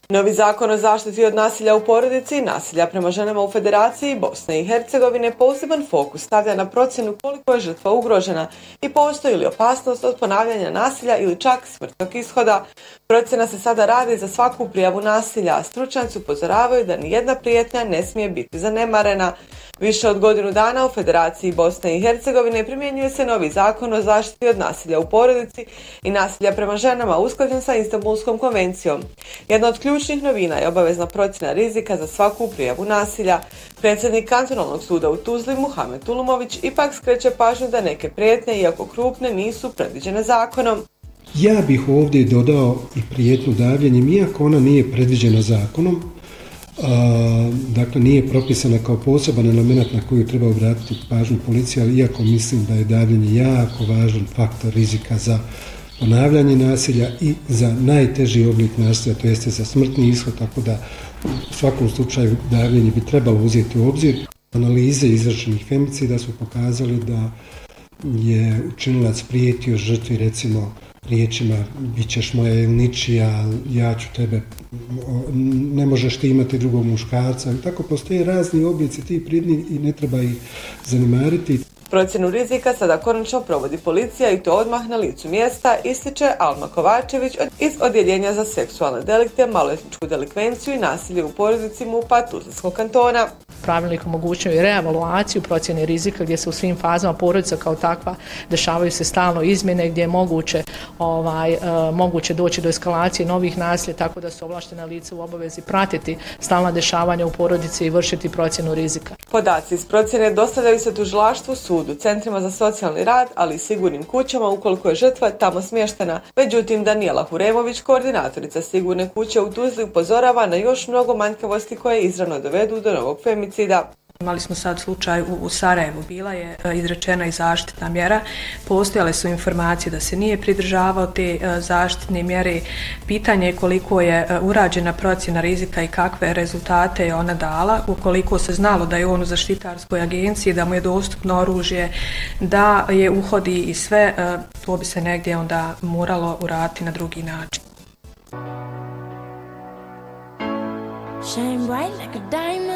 Novi zakon o zaštiti od nasilja u porodici i nasilja prema ženama u Federaciji Bosne i Hercegovine poseban fokus stavlja na procjenu koliko je žrtva ugrožena i postoji li opasnost od ponavljanja nasilja ili čak smrtnog ishoda. Procjena se sada radi za svaku prijavu nasilja, a stručnjaci upozoravaju da nijedna prijetnja ne smije biti zanemarena. Više od godinu dana u Federaciji Bosne i Hercegovine primjenjuje se novi zakon o zaštiti od nasilja u porodici i nasilja prema ženama usklađen sa Istanbulskom konvencijom. Jedna od ključnih novina je obavezna procjena rizika za svaku prijavu nasilja. Predsjednik kantonalnog suda u Tuzli Muhamed Tulumović ipak skreće pažnju da neke prijetnje, iako krupne, nisu predviđene zakonom. Ja bih ovdje dodao i prijetnju davljenjem, iako ona nije predviđena zakonom. Dakle, nije propisana kao poseban element na koju treba obratiti pažnju policije, ali iako mislim da je davljenje jako važan faktor rizika za ponavljanje nasilja i za najteži oblik nasilja, to jeste za smrtni ishod, tako da u svakom slučaju davljenje bi trebalo uzeti u obzir. Analize izvršenih femicida su pokazali da je učinilac prijetio žrtvi, recimo, riječima bit ćeš moja ili ničija, ja ću tebe, ne možeš ti imati drugog muškarca. I tako postoje razni oblici tih prijetnji i ne treba ih zanemariti. Procjenu rizika sada konačno provodi policija i to odmah na licu mjesta, ističe Alma Kovačević iz Odjeljenja za seksualne delikte, maloljetničku delikvenciju i nasilje u porodici MUP-a Tuzlanskog kantona. Pravilnik omogućuje i reevaluaciju procjene rizika gdje se u svim fazama porodica kao takva dešavaju se stalno izmjene gdje je moguće doći do eskalacije novih nasilja, tako da su ovlaštena lica u obavezi pratiti stalna dešavanja u porodici i vršiti procjenu rizika. Podaci iz procjene dostavljaju se tužilaštvu, sudu, centrima za socijalni rad, ali i sigurnim kućama ukoliko je žrtva tamo smještena. Međutim, Danijela Huremović, koordinatorica Sigurne kuće u Tuzli, upozorava na još mnogo manjkavosti koje izravno dovedu do novog femicida. Imali smo sad slučaj u Sarajevu, bila je izrečena i zaštitna mjera, postojale su informacije da se nije pridržavao te zaštitne mjere. Pitanje je koliko je urađena procjena rizika i kakve rezultate je ona dala, ukoliko se znalo da je on u zaštitarskoj agenciji, da mu je dostupno oružje, da je uhodi i sve, to bi se negdje onda moralo uraditi na drugi način.